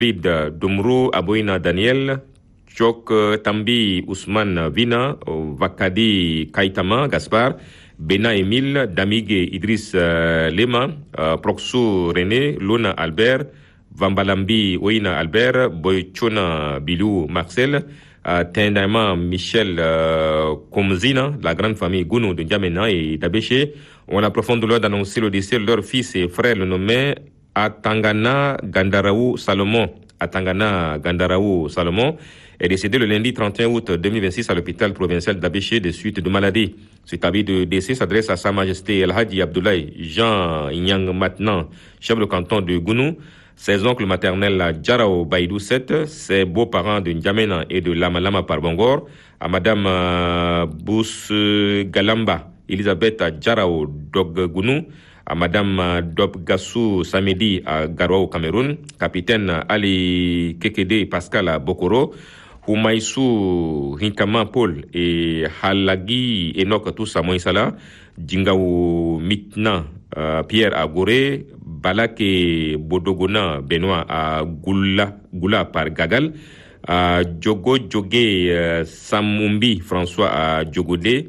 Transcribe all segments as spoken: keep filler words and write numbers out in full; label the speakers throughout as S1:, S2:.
S1: David Domrou Aboina Daniel, Chok Tambi Ousmane Vina, Vakadi Kaitama Gaspard, Bena Emile, Damige Idriss euh, Lema, euh, Proxou René, Lona Albert, Vambalambi Oina Albert, Boychona Bilou Marcel, euh, Tendama Michel euh, Komzina, la grande famille Gounou de N'Djamena et d'Abéché. On a profonde douleur d'annoncer le décès de leur fils et frère, le nommé Atangana Gandaraou Salomon. Atangana Gandaraou Salomon est décédé le lundi trente et un août deux mille vingt-six à l'hôpital provincial d'Abéché des suites de maladie. Cet avis de décès s'adresse à Sa Majesté El Hadji Abdoulaye Jean Nyang Matnan, chef de canton de Gounou, ses oncles maternels à Djarao Baïdou sept, ses beaux-parents de N'Djamena et de Lamalama par Bangor, à Madame euh, Bous Galamba, Elisabeth à Djarao Dog Gounou, à Madame Dop Gassou Samedi à Garoua au Cameroun, capitaine Ali Kekede Pascal à Bokoro, Humaïsou Hinkama Paul et Halagi Enoch tous à Moïsala, Djingaou Mitna euh, Pierre à Gorée, Balake Bodogona Benoît à Goula, Goula par Gagal, à Djogo Djogé euh, Samumbi François à Djogodé,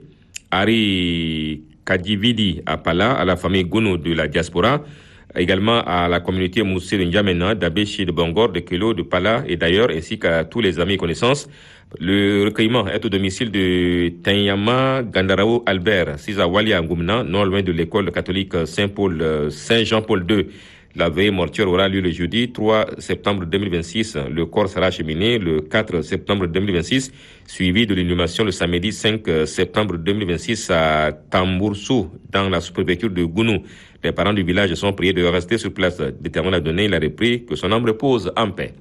S1: Ari Kadjividi à Pala, à la famille Gounou de la diaspora, également à la communauté Moussé de N'Djamena, d'Abéché, de Bangor, de Kelo, de Pala et d'ailleurs, ainsi qu'à tous les amis et connaissances. Le recueillement est au domicile de Tenyama Gandaraou Albert, Sisa Wali Ngoumna, non loin de l'école catholique Saint-Paul, Saint-Jean-Paul deux. La veille mortuaire aura lieu le jeudi trois septembre deux mille vingt-six. Le corps sera acheminé le quatre septembre deux mille vingt-six, suivi de l'inhumation le samedi cinq septembre deux mille vingt-six à Tamboursou, dans la sous-préfecture de Gounou. Les parents du village sont priés de rester sur place. Déterminés à donner, il a repris que son âme repose en paix.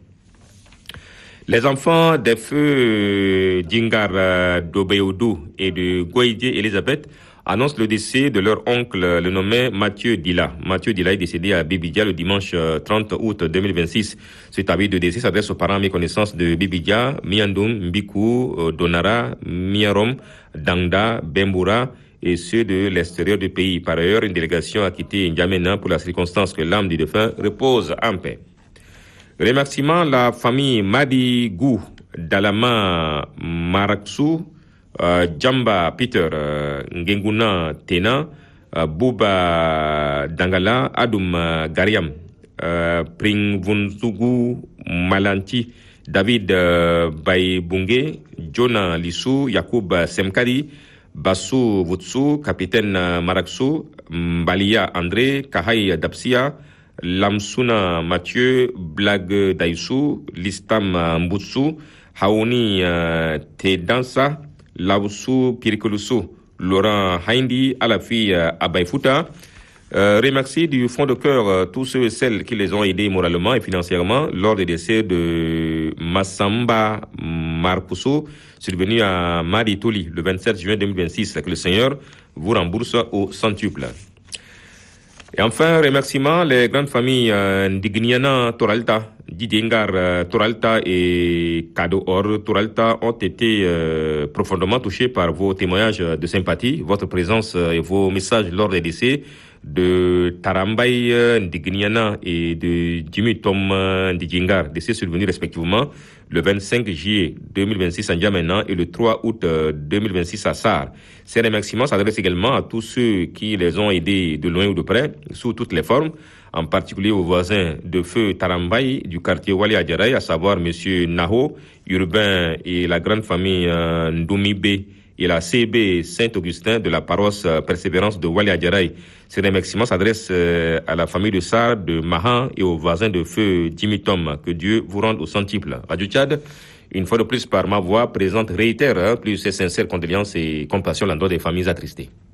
S1: Les enfants des feux d'Ingar Dobeoudou et de Goïdé Elisabeth annonce le décès de leur oncle, le nommé Mathieu Dila. Mathieu Dila est décédé à Bibidia le dimanche trente août deux mille vingt-six. Cet avis de décès s'adresse aux parents méconnaissance de Bibidia, Miandoum, Mbikou, Donara, Miarom, Dangda, Bemboura et ceux de l'extérieur du pays. Par ailleurs, une délégation a quitté N'Djamena pour la circonstance que l'âme du défunt repose en paix. Remerciement la famille Madi Gou, Dalama Maraksou, Uh, Jamba Peter, uh, Ngenguna Tena, uh, Buba Dangala, Adum uh, Gariam, uh, Pringvunzugu Malanti, David uh, Baibunge, Jonah Lissou, Yacoub Semkadi, Bassou Vutsu, Capitaine uh, Maraksu, Mbalia André, Kahai Dapsia, Lamsuna Mathieu, Blag Daïsou, Listam uh, Mbutsu, Haouni uh, Tedansa, Laoussou Pirikolusu, Laurent Haindi, Alafi euh, Abaïfouta. Euh, remercie du fond de cœur euh, tous ceux et celles qui les ont aidés moralement et financièrement lors des décès de Massamba Marcousso, survenu à Maritoli le vingt-sept juin deux mille vingt-six. Que le Seigneur vous rembourse au centuple. Et enfin, remerciement les grandes familles euh, Ndigniana Toralta, Didiengar euh, Toralta et Kado Or Toralta ont été euh, profondément touchés par vos témoignages de sympathie, votre présence euh, et vos messages lors des décès de Tarambay euh, Ndigniana et de Jimmy Tom euh, Ndidiengar, décès survenus respectivement le vingt-cinq juillet deux mille vingt-six à N'Djamena et le trois août deux mille vingt-six à Sar. Ces remerciements s'adressent également à tous ceux qui les ont aidés de loin ou de près, sous toutes les formes, en particulier aux voisins de feu Tarambay du quartier Wali Adjaraï, à savoir Monsieur Naho, Urbain et la grande famille euh, Ndoumibé et la C B Saint-Augustin de la paroisse euh, Persévérance de Wali Adjaraï. Ces remerciements s'adressent euh, à la famille de Sar, de Mahan et aux voisins de feu Jimmy Tom. Que Dieu vous rende au centuple. Radio Tchad, une fois de plus par ma voix, présente, réitère hein, plus ses sincères condoléances et compassion à l'endroit des familles attristées.